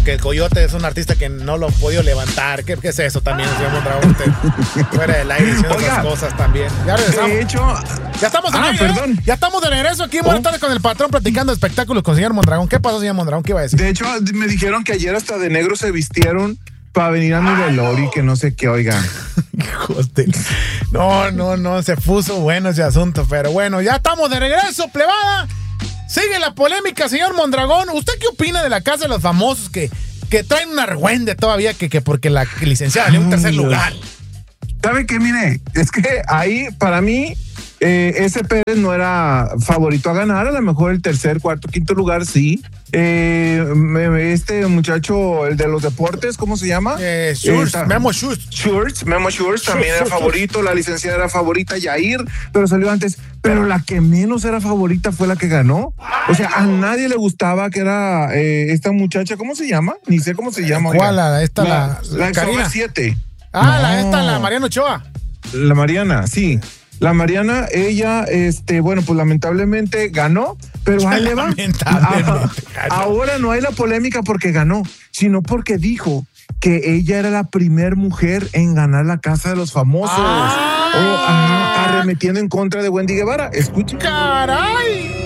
que el Coyote es un artista que no lo han podido levantar. ¿Qué es eso también, señor Mondragón? Usted fuera del aire diciendo esas cosas también. Ya regresamos. De hecho... Ya estamos de regreso. Perdón. Ya estamos de regreso aquí. Buenas tardes con el patrón platicando de espectáculos con el señor Mondragón. ¿Qué pasó, señor Mondragón? ¿Qué iba a decir? De hecho, me dijeron que ayer hasta de negro se vistieron para venir a mi velorio y que no sé qué, oigan. Hijos de... No, se puso bueno ese asunto, pero bueno, ya estamos de regreso, plebada. Sigue la polémica, señor Mondragón. ¿Usted qué opina de la Casa de los Famosos que traen un argüende todavía que porque la licenciada le dio un tercer lugar? ¿Sabe qué? Mire, es que ahí, para mí, ese Pérez no era favorito a ganar. A lo mejor el tercer, cuarto, quinto lugar, sí. Este muchacho, el de los deportes, ¿cómo se llama? Memo Schurz. Memo Schurz también era favorito. La licenciada era favorita, Yair, pero salió antes. Pero la que menos era favorita fue la que ganó. O sea, a nadie le gustaba que era esta muchacha. ¿Cómo se llama? Ni sé cómo se llama. ¿Cuál? La Karina 7. La Mariana Ochoa. La Mariana, sí. La Mariana, ella, bueno, pues lamentablemente ganó, pero ahí le va. Ahora no hay la polémica porque ganó, sino porque dijo que ella era la primer mujer en ganar la Casa de los Famosos. Arremetiendo en contra de Wendy Guevara. Escuchen. ¡Caray!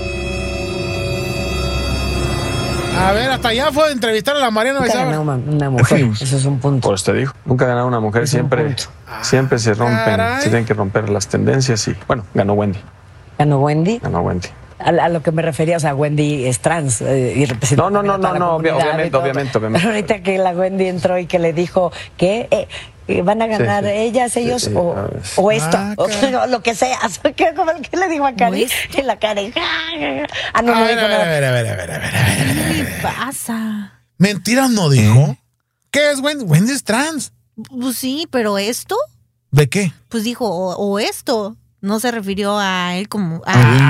A ver, hasta allá fue a entrevistar a la Mariana. Nunca ganó una mujer, eso es un punto. Por eso te digo, nunca ha ganado una mujer, siempre se rompen, se tienen que romper las tendencias y, bueno, ganó Wendy. ¿Ganó Wendy? Ganó Wendy. A lo que me refería, o sea, Wendy es trans y representa. No, obviamente. Pero ahorita que la Wendy entró y que le dijo que van a ganar ellos, o esto, o lo que sea. Como el que le dijo a Karen en la cara. No dijo nada. A ver. ¿Qué le pasa? ¿Mentiras no dijo? ¿Qué es Wendy? Wendy es trans. Pues sí, pero ¿esto? ¿De qué? Pues dijo, o esto. No se refirió a él como...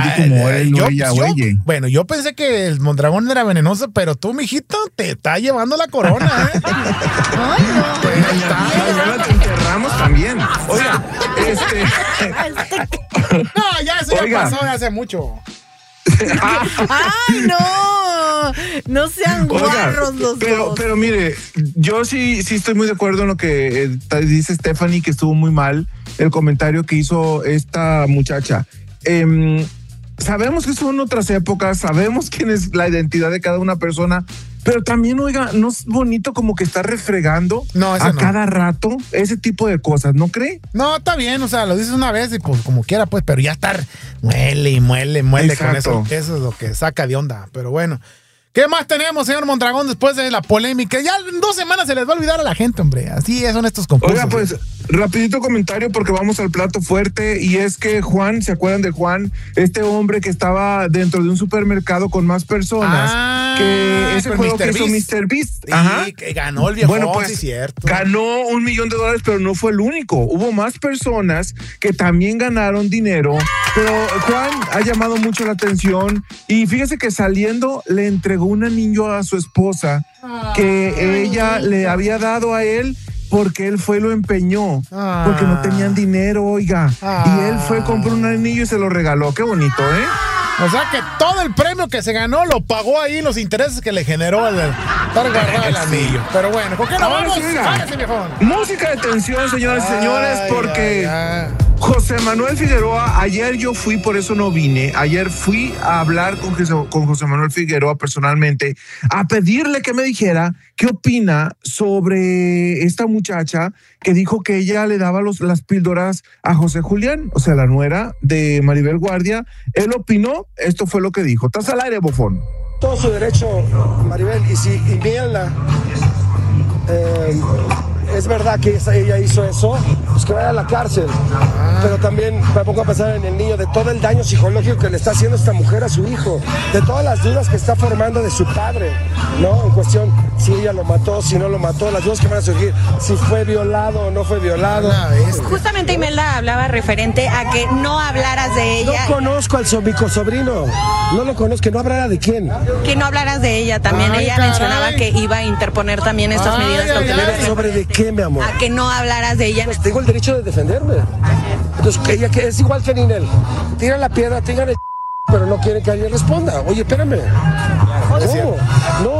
Bueno, yo pensé que el Mondragón era venenoso, pero tú, mijito, te está llevando la corona, ¿eh? Ay, no. Pues ahí está, te enterramos también. Oiga, No, ya eso ya pasó hace mucho. ¡Ay, no! No sean guarros los dos. Pero mire, yo sí estoy muy de acuerdo en lo que dice Stephanie, que estuvo muy mal el comentario que hizo esta muchacha. Sabemos que son otras épocas, sabemos quién es la identidad de cada una persona, pero también, oiga, ¿no es bonito como que está refregando cada rato ese tipo de cosas, no cree? No, está bien, o sea, lo dices una vez y pues como quiera, pues, pero ya estar muele con eso es lo que saca de onda, pero bueno. ¿Qué más tenemos, señor Mondragón, después de la polémica? Ya en 2 semanas se les va a olvidar a la gente, hombre. Así son estos concursos. Oiga, pues, rapidito comentario porque vamos al plato fuerte, y es que Juan, ¿se acuerdan de Juan? Este hombre que estaba dentro de un supermercado con más personas, que ese juego que hizo Mr. Beast. Sí, que ganó el viejo. Bueno, pues, sí, cierto. Ganó $1 millón, pero no fue el único. Hubo más personas que también ganaron dinero, pero Juan ha llamado mucho la atención, y fíjese que saliendo le entregó un anillo a su esposa que ella le había dado a él porque él fue y lo empeñó, porque no tenían dinero, oiga, y él fue, compró un anillo y se lo regaló. Qué bonito, ¿eh? O sea que todo el premio que se ganó lo pagó ahí, los intereses que le generó el estar guardado el anillo. Pero bueno, ¿por qué no vamos? Música de tensión, señoras y señores, porque José Manuel Figueroa, ayer yo fui, por eso no vine, ayer fui a hablar con José Manuel Figueroa personalmente, a pedirle que me dijera qué opina sobre esta muchacha que dijo que ella le daba las píldoras a José Julián, o sea, la nuera de Maribel Guardia. Él opinó, esto fue lo que dijo. Estás al aire, bofón. Todo su derecho, Maribel, y mírenla. Es verdad que ella hizo eso, pues que vaya a la cárcel. Pero también me pongo a pensar en el niño, de todo el daño psicológico que le está haciendo esta mujer a su hijo, de todas las dudas que está formando de su padre, ¿no? En cuestión, si ella lo mató, si no lo mató, las dudas que van a surgir, si fue violado o no fue violado. Justamente Imelda hablaba referente a que no hablaras de ella. No conozco al sobrino, no lo conozco, que no hablara de quién. Que no hablaras de ella también. Ella mencionaba que iba a interponer también estas medidas cautelares. ¿Sobre de qué, mi amor? A que no hablaras de ella. Pues tengo el derecho de defenderme. Entonces, ella que es igual que Ninel. Tira la piedra, tengan el pero no quieren que alguien responda. Oye, espérame. ¿Cómo? No,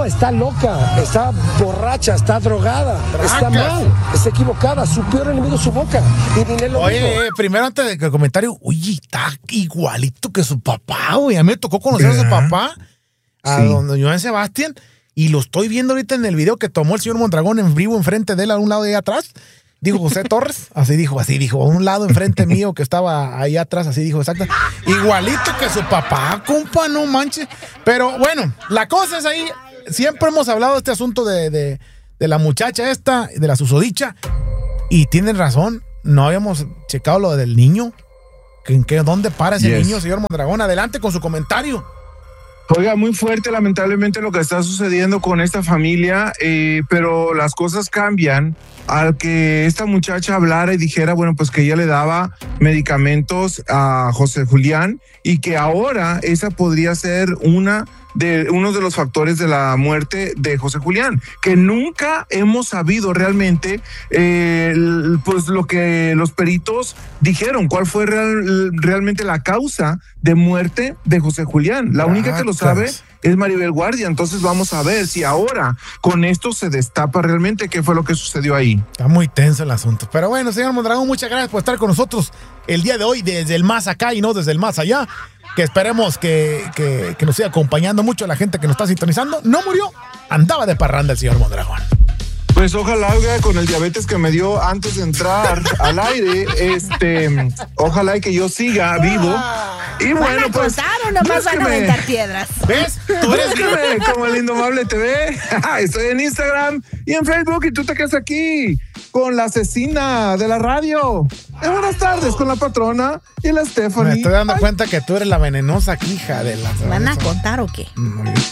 está loca, está borracha, está drogada, está mal, está equivocada. Su peor enemigo es su boca. Y Ninel lo dijo. Primero antes de que el comentario, oye, está igualito que su papá, güey. A mí me tocó conocer a su papá, a don Joan Sebastián, y lo estoy viendo ahorita en el video que tomó el señor Mondragón en vivo enfrente de él, a un lado de ahí atrás. Dijo José Torres, así dijo, a un lado enfrente mío que estaba ahí atrás, así dijo, exacto. Igualito que su papá, compa, no manches. Pero bueno, la cosa es ahí, siempre hemos hablado de este asunto de la muchacha esta, de la susodicha, y tienen razón, no habíamos checado lo del niño. ¿Dónde para ese niño, señor Mondragón? Adelante con su comentario. Oiga, muy fuerte lamentablemente lo que está sucediendo con esta familia, pero las cosas cambian al que esta muchacha hablara y dijera, bueno, pues que ella le daba medicamentos a José Julián y que ahora esa podría ser uno de los factores de la muerte de José Julián, que nunca hemos sabido realmente pues lo que los peritos dijeron, cuál fue realmente la causa de muerte de José Julián. La única que lo sabe es Maribel Guardia. Entonces vamos a ver si ahora con esto se destapa realmente qué fue lo que sucedió ahí. Está muy tenso el asunto. Pero bueno, señor Mondragón, muchas gracias por estar con nosotros el día de hoy desde el más acá y no desde el más allá. Que esperemos que nos siga acompañando mucho la gente que nos está sintonizando. No murió, andaba de parranda el señor Mondragón. Pues ojalá, oiga, con el diabetes que me dio antes de entrar al aire, ojalá y que yo siga vivo. Y bueno, ¿van a pues. contar o nomás van a aventar piedras? ¿Ves? Tú eres como el Indomable TV. Estoy en Instagram y en Facebook y tú te quedas aquí con la asesina de la radio. Buenas tardes con la patrona y la Stephanie. Me estoy dando cuenta que tú eres la venenosa hija de la... ¿Van a contar o qué?